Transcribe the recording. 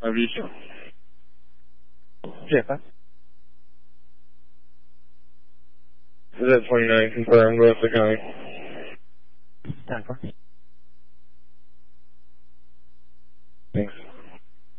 Over to you, sir. JFS. Is that 29 confirmed with the county? 10-4.